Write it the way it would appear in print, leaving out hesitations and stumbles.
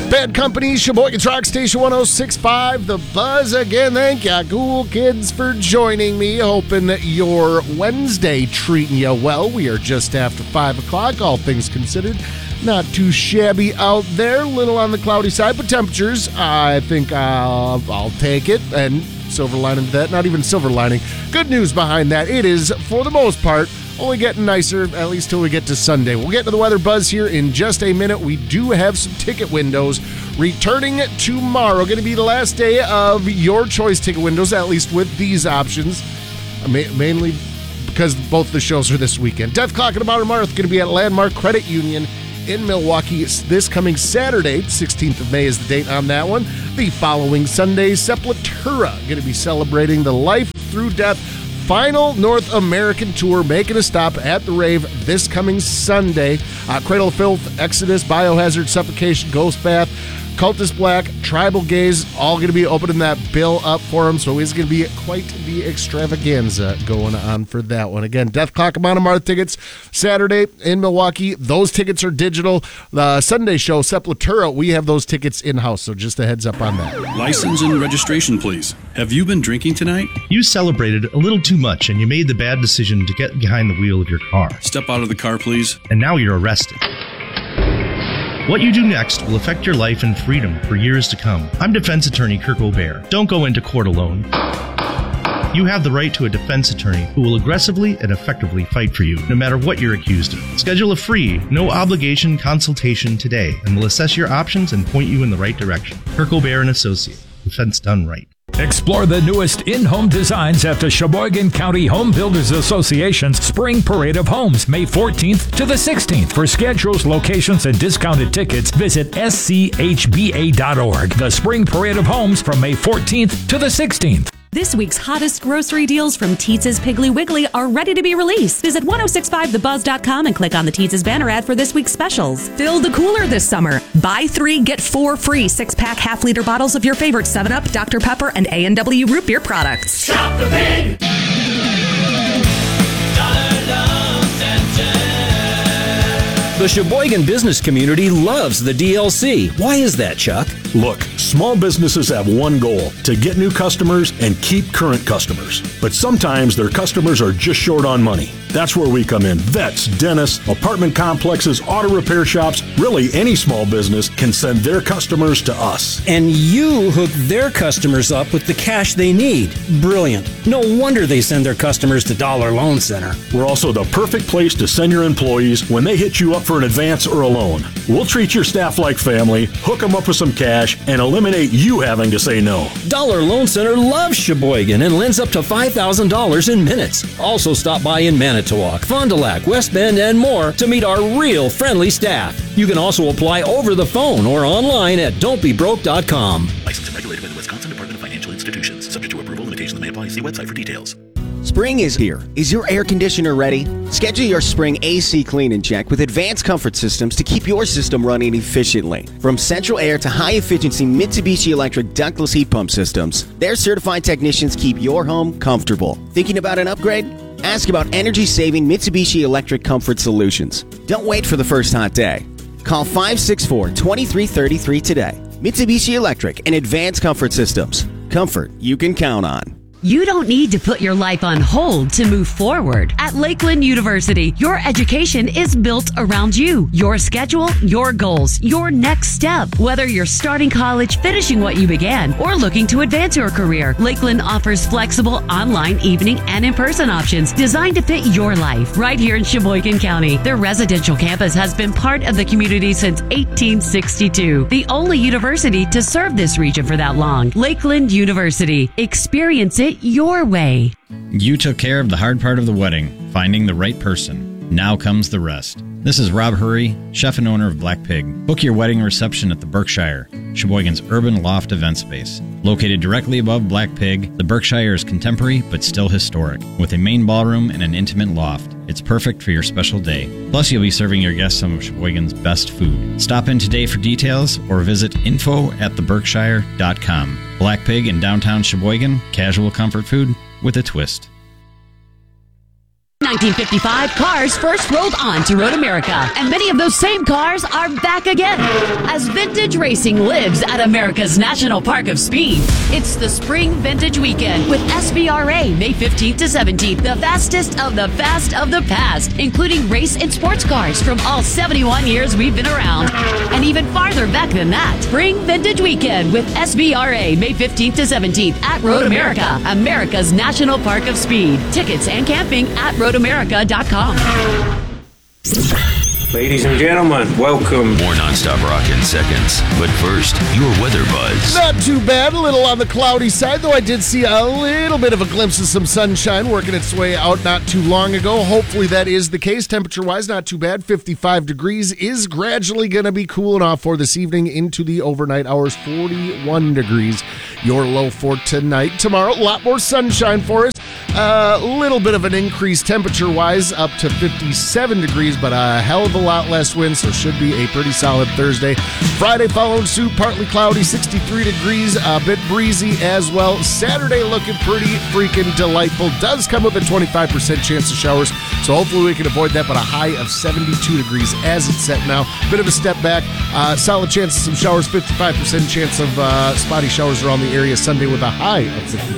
Bad Company, Sheboygan's Rock Station 106.5, The Buzz. Again, thank ya, cool kids, for joining me. Hoping that your Wednesday treating you well. We are just after 5 o'clock, all things considered. Not too shabby out there, little on the cloudy side, but temperatures, I think I'll take it. And silver lining to that, not even silver lining. Good news behind that, it is, for the most part, only getting nicer, at least till we get to Sunday. We'll get to the weather buzz here in just a minute. We do have some ticket windows returning tomorrow. Going to be the last day of your choice ticket windows, at least with these options. Mainly because both the shows are this weekend. Death Clock and About a Month going to be at Landmark Credit Union in Milwaukee this coming Saturday. 16th of May is the date on that one. The following Sunday, Sepultura going to be celebrating the Life Through Death final North American tour, making a stop at the Rave this coming Sunday. Cradle of Filth, Exodus, Biohazard, Suffocation, Ghost Bath, Cultist Black, Tribal Gaze, all going to be opening that bill up for them, so it's going to be quite the extravaganza going on for that one. Again, Death Clock Amount of Marth tickets, Saturday in Milwaukee. Those tickets are digital. The Sunday show, Sepultura, we have those tickets in-house, so just a heads up on that. License and registration, please. Have you been drinking tonight? You celebrated a little too much, and you made the bad decision to get behind the wheel of your car. Step out of the car, please. And now you're arrested. What you do next will affect your life and freedom for years to come. I'm defense attorney Kirk O'Bear. Don't go into court alone. You have the right to a defense attorney who will aggressively and effectively fight for you, no matter what you're accused of. Schedule a free, no-obligation consultation today, and we'll assess your options and point you in the right direction. Kirk O'Bear & Associate. Defense done right. Explore the newest in-home designs at the Sheboygan County Home Builders Association's Spring Parade of Homes, May 14th to the 16th. For schedules, locations, and discounted tickets, visit schba.org. The Spring Parade of Homes from May 14th to the 16th. This week's hottest grocery deals from Teetz's Piggly Wiggly are ready to be released. Visit 1065thebuzz.com and click on the Teetz's banner ad for this week's specials. Fill the cooler this summer. Buy 3, get 4 free 6-pack half-liter bottles of your favorite 7-Up, Dr. Pepper, and A&W root beer products. Shop the big The Sheboygan business community loves the DLC. Why is that, Chuck? Look, small businesses have one goal: to get new customers and keep current customers. But sometimes their customers are just short on money. That's where we come in. Vets, dentists, apartment complexes, auto repair shops, really any small business can send their customers to us. And you hook their customers up with the cash they need. Brilliant. No wonder they send their customers to Dollar Loan Center. We're also the perfect place to send your employees when they hit you up for an advance or a loan. We'll treat your staff like family, hook them up with some cash, and eliminate you having to say no. Dollar Loan Center loves Sheboygan and lends up to $5,000 in minutes. Also stop by in Manitowoc, Fond du Lac, West Bend, and more to meet our real friendly staff. You can also apply over the phone or online at don'tbebroke.com. Licensed and regulated by the Wisconsin Department of Financial Institutions. Subject to approval, limitations may apply. See website for details. Spring is here. Is your air conditioner ready? Schedule your spring AC clean and check with Advanced Comfort Systems to keep your system running efficiently. From central air to high-efficiency Mitsubishi Electric ductless heat pump systems, their certified technicians keep your home comfortable. Thinking about an upgrade? Ask about energy-saving Mitsubishi Electric Comfort Solutions. Don't wait for the first hot day. Call 564-2333 today. Mitsubishi Electric and Advanced Comfort Systems. Comfort you can count on. You don't need to put your life on hold to move forward. At Lakeland University, your education is built around you, your schedule, your goals, your next step. Whether you're starting college, finishing what you began, or looking to advance your career, Lakeland offers flexible online, evening, and in-person options designed to fit your life right here in Sheboygan County. Their residential campus has been part of the community since 1862, the only university to serve this region for that long. Lakeland University. Experience it your way. You took care of the hard part of the wedding, finding the right person. Now comes the rest. This is Rob Hurry, chef and owner of Black Pig. Book your wedding reception at the Berkshire, Sheboygan's urban loft event space. Located directly above Black Pig, the Berkshire is contemporary but still historic, with a main ballroom and an intimate loft. It's perfect for your special day. Plus, you'll be serving your guests some of Sheboygan's best food. Stop in today for details or visit info@theberkshire.com. Black Pig in downtown Sheboygan, casual comfort food with a twist. 1955, cars first rolled on to Road America, and many of those same cars are back again as vintage racing lives at America's National Park of Speed. It's the Spring Vintage Weekend with SVRA May 15th to 17th, the fastest of the fast of the past, including race and sports cars from all 71 years we've been around, and even farther back than that. Spring Vintage Weekend with SVRA May 15th to 17th at Road America, America's National Park of Speed. Tickets and camping at roadamerica.com. Ladies and gentlemen, welcome. More nonstop rock in seconds. But first, your weather buzz. Not too bad. A little on the cloudy side, though I did see a little bit of a glimpse of some sunshine working its way out not too long ago. Hopefully that is the case. Temperature-wise, not too bad. 55 degrees is gradually going to be cooling off for this evening into the overnight hours. 41 degrees, your low for tonight. Tomorrow, a lot more sunshine for us. A little bit of an increase temperature-wise, up to 57 degrees, but a hell of a lot less wind, so should be a pretty solid Thursday. Friday following suit, partly cloudy, 63 degrees, a bit breezy as well. Saturday looking pretty freaking delightful. Does come with a 25% chance of showers, so hopefully we can avoid that, but a high of 72 degrees as it's set now. Bit of a step back. Solid chance of some showers, 55% chance of spotty showers around the area Sunday with a high of 50.